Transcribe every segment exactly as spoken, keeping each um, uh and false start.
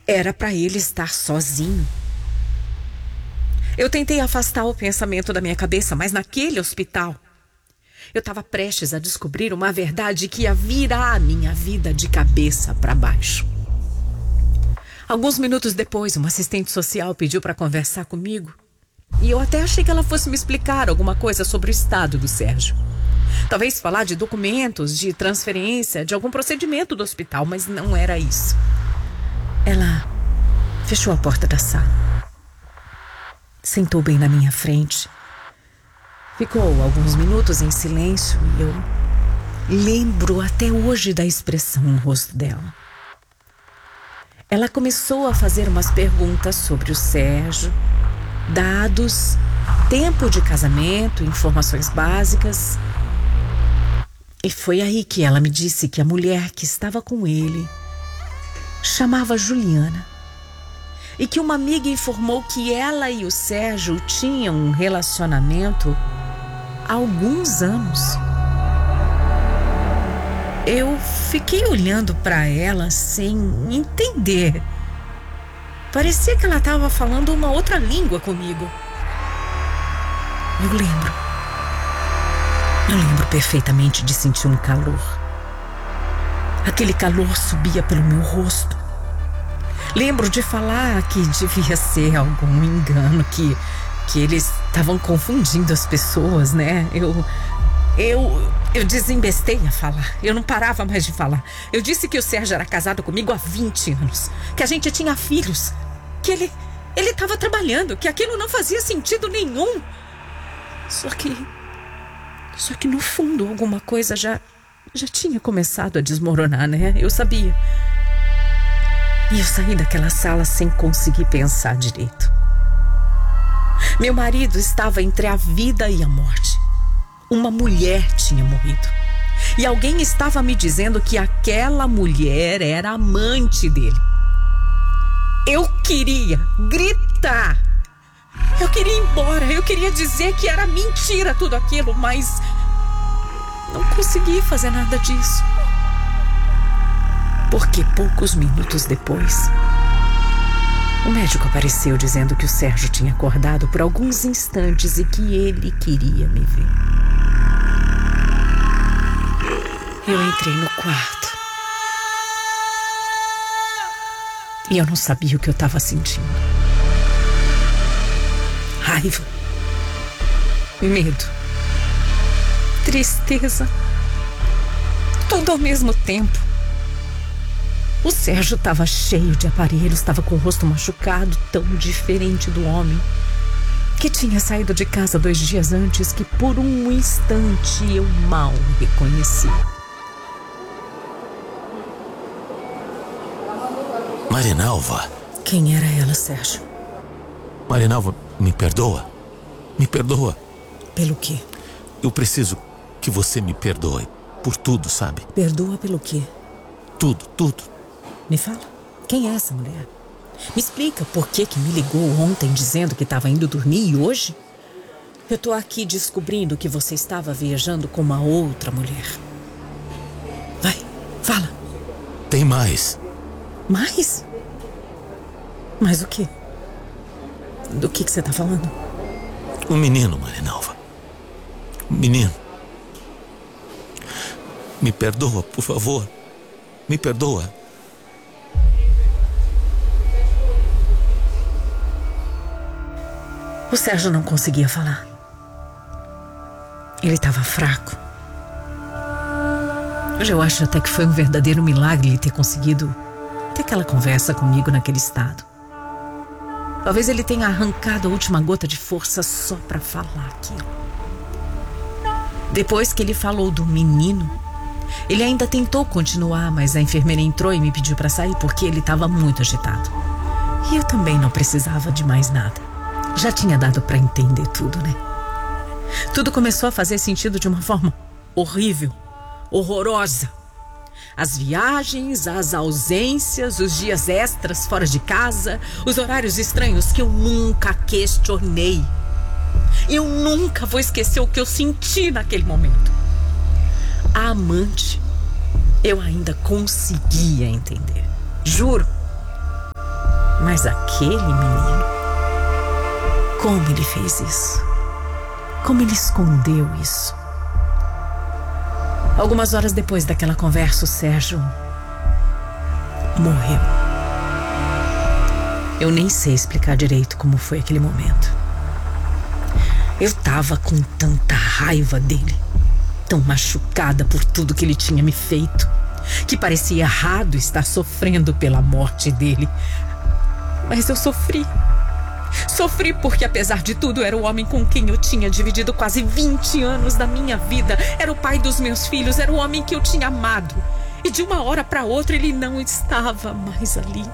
Era para ele estar sozinho. Eu tentei afastar o pensamento da minha cabeça, mas naquele hospital eu estava prestes a descobrir uma verdade que ia virar a minha vida de cabeça para baixo. Alguns minutos depois, uma assistente social pediu para conversar comigo. E eu até achei que ela fosse me explicar alguma coisa sobre o estado do Sérgio. Talvez falar de documentos, de transferência, de algum procedimento do hospital, mas não era isso. Ela fechou a porta da sala. Sentou bem na minha frente. Ficou alguns minutos em silêncio e eu lembro até hoje da expressão no rosto dela. Ela começou a fazer umas perguntas sobre o Sérgio, dados, tempo de casamento, informações básicas. E foi aí que ela me disse que a mulher que estava com ele chamava Juliana. E que uma amiga informou que ela e o Sérgio tinham um relacionamento há alguns anos. Eu fiquei olhando para ela sem entender. Parecia que ela estava falando uma outra língua comigo. Eu lembro. Eu lembro perfeitamente de sentir um calor. Aquele calor subia pelo meu rosto. Lembro de falar que devia ser algum engano, que, que eles estavam confundindo as pessoas, né? Eu, eu, eu desembestei a falar. Eu não parava mais de falar. Eu disse que o Sérgio era casado comigo há vinte anos, que a gente tinha filhos, que ele ele estava trabalhando, que aquilo não fazia sentido nenhum. Só que, só que no fundo alguma coisa já, já tinha começado a desmoronar, né? Eu sabia. E eu saí daquela sala sem conseguir pensar direito. Meu marido estava entre a vida e a morte. Uma mulher tinha morrido. E alguém estava me dizendo que aquela mulher era amante dele. Eu queria gritar. Eu queria ir embora. Eu queria dizer que era mentira tudo aquilo, mas não consegui fazer nada disso. Porque poucos minutos depois, o médico apareceu dizendo que o Sérgio tinha acordado por alguns instantes e que ele queria me ver. Eu entrei no quarto. E eu não sabia o que eu estava sentindo. Raiva. Medo. Tristeza. Tudo ao mesmo tempo. O Sérgio estava cheio de aparelhos, estava com o rosto machucado, tão diferente do homem que tinha saído de casa dois dias antes, que por um instante eu mal o reconheci. Marinalva. Quem era ela, Sérgio? Marinalva, me perdoa. Me perdoa. Pelo quê? Eu preciso que você me perdoe por tudo, sabe? Perdoa pelo quê? Tudo, tudo. Me fala, quem é essa mulher? Me explica por que que me ligou ontem dizendo que estava indo dormir e hoje eu tô aqui descobrindo que você estava viajando com uma outra mulher. Vai, fala. Tem mais. Mais? Mais o quê? Do que que você tá falando? Um menino, Marinalva. Um menino. Me perdoa, por favor. Me perdoa. O Sérgio não conseguia falar. Ele estava fraco. Eu acho até que foi um verdadeiro milagre ele ter conseguido ter aquela conversa comigo naquele estado. Talvez ele tenha arrancado a última gota de força só para falar aquilo. Depois que ele falou do menino, ele ainda tentou continuar, mas a enfermeira entrou e me pediu para sair porque ele estava muito agitado. E eu também não precisava de mais nada. Já tinha dado para entender tudo, né? Tudo começou a fazer sentido de uma forma horrível, horrorosa. As viagens, as ausências, os dias extras fora de casa, os horários estranhos que eu nunca questionei. Eu nunca vou esquecer o que eu senti naquele momento. A amante, eu ainda conseguia entender. Juro. Mas aquele menino, como ele fez isso? Como ele escondeu isso? Algumas horas depois daquela conversa, o Sérgio morreu. Eu nem sei explicar direito como foi aquele momento. Eu tava com tanta raiva dele, tão machucada por tudo que ele tinha me feito, que parecia errado estar sofrendo pela morte dele. Mas eu sofri. Sofri porque, apesar de tudo, era o homem com quem eu tinha dividido quase vinte anos da minha vida. Era o pai dos meus filhos, era o homem que eu tinha amado. E de uma hora para outra ele não estava mais ali.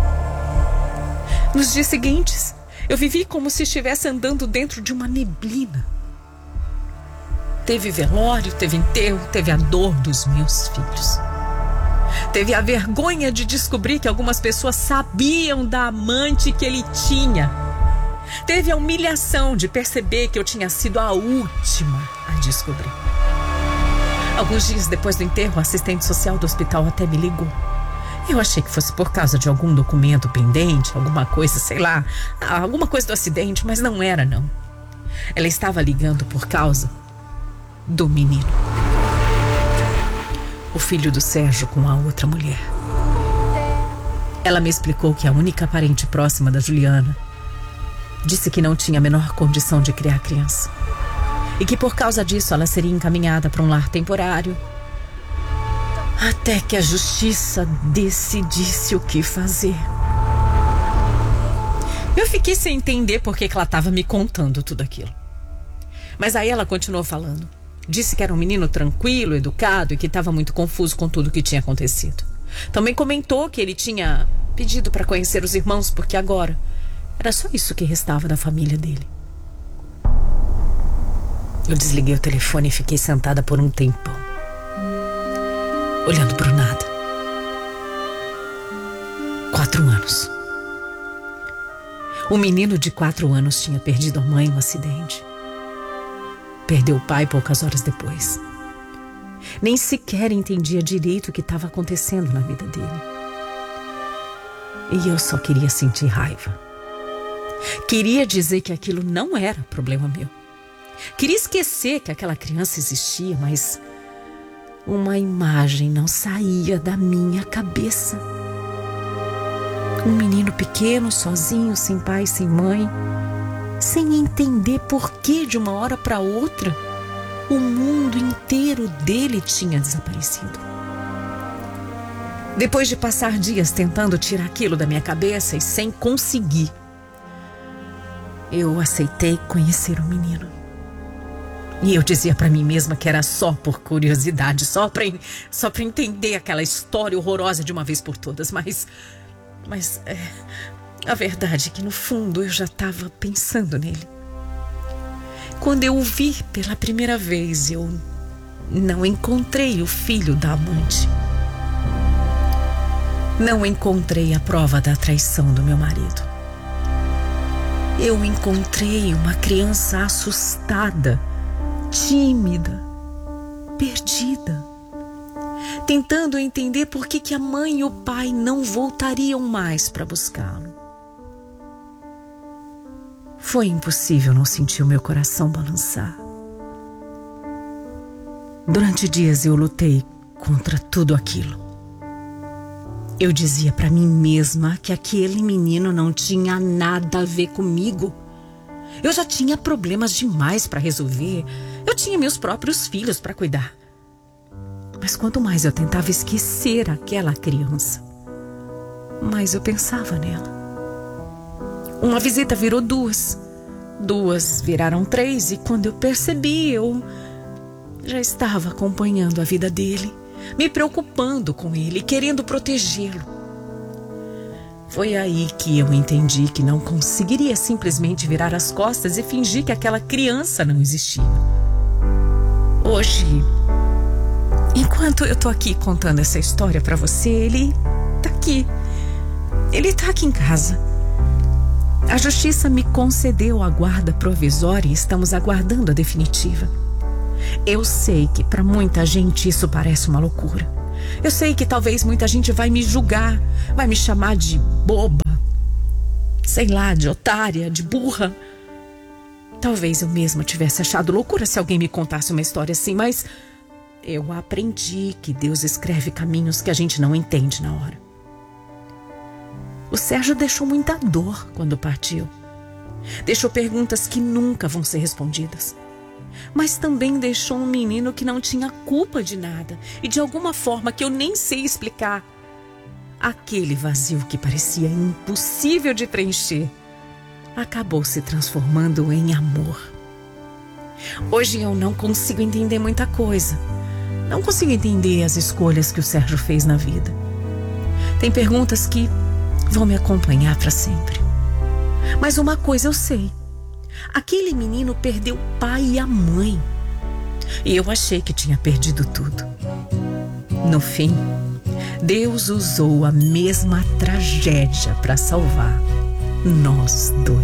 Nos dias seguintes, eu vivi como se estivesse andando dentro de uma neblina. Teve velório, teve enterro, teve a dor dos meus filhos. Teve a vergonha de descobrir que algumas pessoas sabiam da amante que ele tinha. Teve a humilhação de perceber que eu tinha sido a última a descobrir. Alguns dias depois do enterro, o assistente social do hospital até me ligou. Eu achei que fosse por causa de algum documento pendente, alguma coisa, sei lá, alguma coisa do acidente, mas não era, não. Ela estava ligando por causa do menino. O filho do Sérgio com a outra mulher. Ela me explicou que a única parente próxima da Juliana disse que não tinha a menor condição de criar criança. E que por causa disso ela seria encaminhada para um lar temporário até que a justiça decidisse o que fazer. Eu fiquei sem entender por que ela estava me contando tudo aquilo. Mas aí ela continuou falando. Disse que era um menino tranquilo, educado e que estava muito confuso com tudo o que tinha acontecido. Também comentou que ele tinha pedido para conhecer os irmãos porque agora era só isso que restava da família dele. Eu desliguei o telefone e fiquei sentada por um tempão, olhando para o nada. Quatro anos. O menino de quatro anos tinha perdido a mãe no acidente. Perdeu o pai poucas horas depois. Nem sequer entendia direito o que estava acontecendo na vida dele. E eu só queria sentir raiva. Queria dizer que aquilo não era problema meu. Queria esquecer que aquela criança existia, mas uma imagem não saía da minha cabeça. Um menino pequeno, sozinho, sem pai, sem mãe, sem entender por que de uma hora para outra o mundo inteiro dele tinha desaparecido. Depois de passar dias tentando tirar aquilo da minha cabeça e sem conseguir, eu aceitei conhecer o menino. E eu dizia para mim mesma que era só por curiosidade, só para só para entender aquela história horrorosa de uma vez por todas. Mas, mas é, a verdade é que no fundo eu já estava pensando nele. Quando eu o vi pela primeira vez, eu não encontrei o filho da amante. Não encontrei a prova da traição do meu marido. Eu encontrei uma criança assustada, tímida, perdida, tentando entender por que, que a mãe e o pai não voltariam mais para buscá-lo. Foi impossível não sentir o meu coração balançar. Durante dias eu lutei contra tudo aquilo. Eu dizia para mim mesma que aquele menino não tinha nada a ver comigo. Eu já tinha problemas demais para resolver. Eu tinha meus próprios filhos para cuidar. Mas quanto mais eu tentava esquecer aquela criança, mais eu pensava nela. Uma visita virou duas. Duas viraram três e quando eu percebi, eu já estava acompanhando a vida dele, me preocupando com ele, querendo protegê-lo. Foi aí que eu entendi que não conseguiria simplesmente virar as costas e fingir que aquela criança não existia. Hoje, enquanto eu tô aqui contando essa história pra você, ele tá aqui. Ele tá aqui em casa. A justiça me concedeu a guarda provisória e estamos aguardando a definitiva. Eu sei que para muita gente isso parece uma loucura. Eu sei que talvez muita gente vai me julgar, vai me chamar de boba, sei lá, de otária, de burra. Talvez eu mesma tivesse achado loucura se alguém me contasse uma história assim, mas eu aprendi que Deus escreve caminhos que a gente não entende na hora. O Sérgio deixou muita dor quando partiu. Deixou perguntas que nunca vão ser respondidas. Mas também deixou um menino que não tinha culpa de nada e de alguma forma que eu nem sei explicar. Aquele vazio que parecia impossível de preencher acabou se transformando em amor. Hoje eu não consigo entender muita coisa. Não consigo entender as escolhas que o Sérgio fez na vida. Tem perguntas que vão me acompanhar para sempre. Mas uma coisa eu sei. Aquele menino perdeu o pai e a mãe. E eu achei que tinha perdido tudo. No fim, Deus usou a mesma tragédia para salvar nós dois.